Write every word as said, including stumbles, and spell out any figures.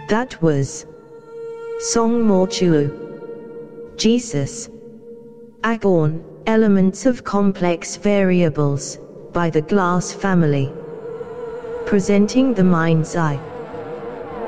That was Song Mortuo. Jesus. Agon, Elements of Complex Variables, by the Glass Family. Presenting the Mind's Eye.